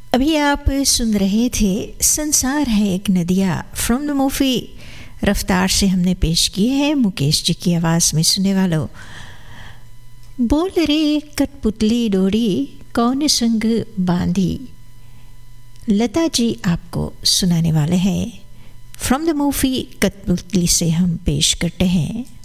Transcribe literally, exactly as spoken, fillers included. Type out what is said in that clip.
अभी आप सुन रहे थे संसार है एक नदिया फ्रॉम द मूवी रफ्तार से हमने पेश की है मुकेश जी की आवाज़ में। सुने वालों, बोल रे कठपुतली डोरी कौन संग बांधी, लता जी आपको सुनाने वाले हैं। फ्रॉम द मूवी कठपुतली से हम पेश करते हैं